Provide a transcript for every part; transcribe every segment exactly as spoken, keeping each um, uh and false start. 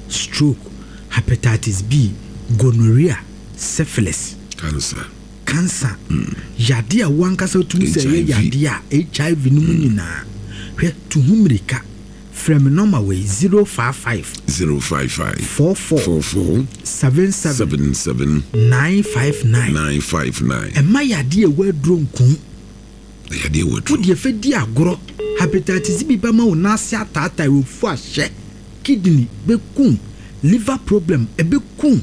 stroke, hepatitis B, gonorrhea, syphilis, cancer. Cancer. Mm. Yadia wankasa to say yadia H I V numina. Where to humrika from normal way zero five five zero five five four four four four seven seven seven seven nine five nine nine five nine. And my yadia were drunk. The idea would put your fedia gro hepatitis B bama unasia tata will fashe kidney be kun liver problem e be kun.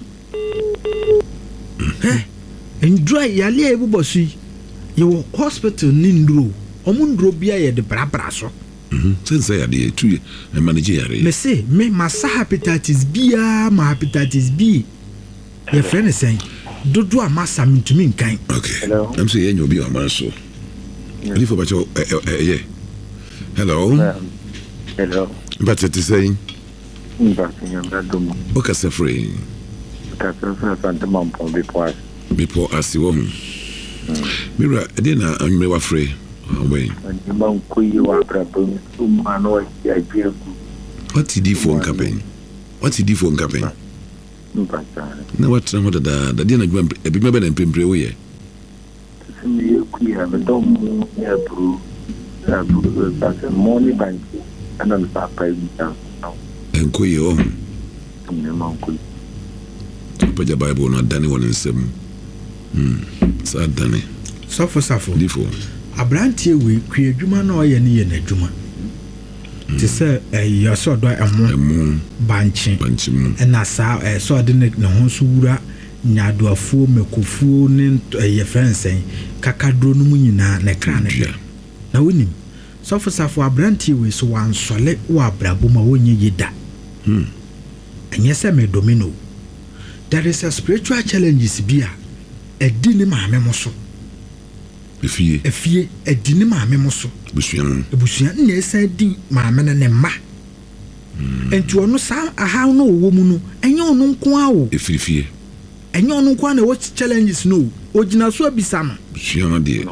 Eh and dry yale ebubosi you hospital nindro omundro bia ye de brabra so. Mhm since I had two and manage yare me say me masa hepatitis B a ma hepatitis B your friend is saying dodo amasa mintumi nkan. Okay I'm saying you be a man so if about your yeah hello hello but it is saying but you am okay suffering because of the mom before before as you home mira didn't I me wa free away and the mom you are problem to man or idea what did you for campaign what did you for campaign no what what the the didn't e be me be na pemprem we here me ku ya me dom ya bru ya bru that's money bank and I'm papa you en ko yo me man ku paja bible no dane won nsem hmm sa dane sofo safo difo abrantie we kwi adwuma na oye ne ye na adwuma ti se eh so do emo banchi banchi mu na sa eh so de ne ho so wura nyadoafuo mekofuo ne ye fensen kakadro no mu nyina na kra ne hwe na wonim sofo safo abrantie we so wansole wa abrabo ma wonye yida hmm enye se me domino. There is a spiritual challenges bia edi ni maame mo so efie efie edi ni maame mo so busuan busuan na esa di maame na ne ma enti ono sa aha no wo mu no enye ono nko awo efirifie enye ono nko na what challenges no ogina so abisa no busuan de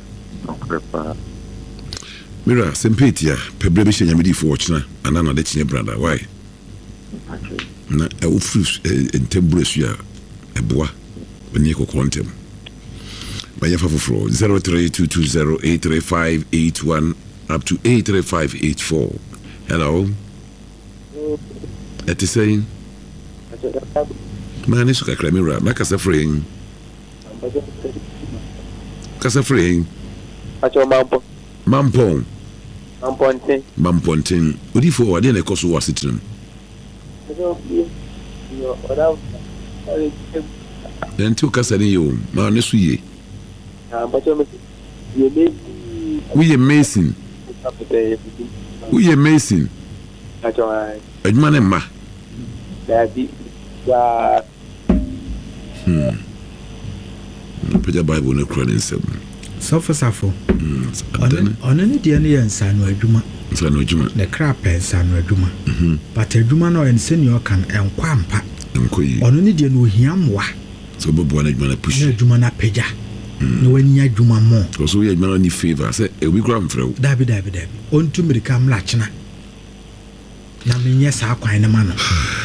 mira sempetia pebrebe hye nyamedi fo ochina anana de chinye brother why na e ofrus entembresu ya eboa bani ko kontem baya fa foforo zero three two two zero eight three five eight one up to eight three five eight four. Hello at the saying man is ka klamira na kasa free kasa free acho mampo mampo mampontin mampontin odi fo wade na koso wasitin then two kasa ni yo ma ne suye ah but you me we amazing we amazing acho ai adwuma ne ma dadi ya hmm peja bible no kra nsem sofo safo hmm ona ne dia ne yansa no adwuma nsa no adwuma ne kra pensa no adwuma mhm but adwuma no en senior kan enkwa mpa enkoyi ona ne dia no ohia mwa so bobo na adwuma na push ne adwuma na peja ne wanya adwuma mo so we adwuma ni favor say e we kra mfrew dabi dabi dabi ontu mirika mla chena na menye sa kwan ne ma no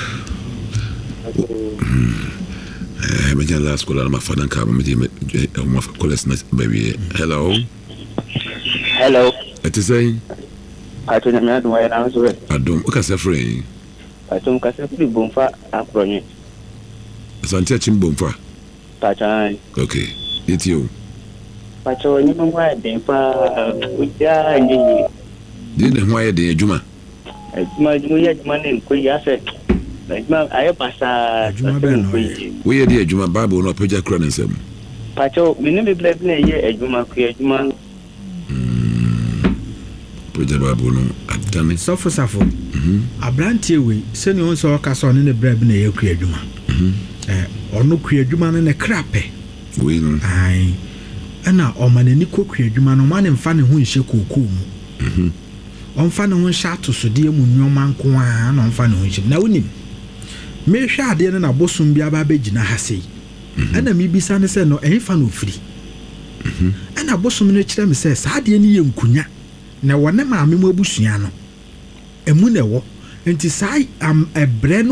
eh me jan last call na ma fadan ka me me ma call us baby hello hello it is saying acho na me adu wa na so adom o ka say free acho ka say free bomfa apronye santia chimbomfa pachai okay it's you pacho ni bomfa demfa uja nyi din de hoye de adwuma adwuma adwuma adwuma ne ko ya se adwuma ayo pasa adwuma be no we ye de adwuma bible no peja kra nsem pacho mini bible na ye adwuma ku adwuma peja bible no adane sofo safo mhm abrantie we seni on so ka so ne ne brab na ye ku adwuma mhm eh ono ku adwuma ne ne krape we no ai ana o manani ko ku adwuma no ma ne mfa ne ho nhye kokoo mu mhm on fa ne ho nhye atosode mu nyoma nko a na on fa ne ho nhye na wonim me hwa ade ne na bosum bia ba begina ha sei ana mi bisa ne se no en fa no firi mhm ana bosum ne kire me se sa ade ne ye nkunya na wone maame mu abusua no emu ne wo enti sai am ebre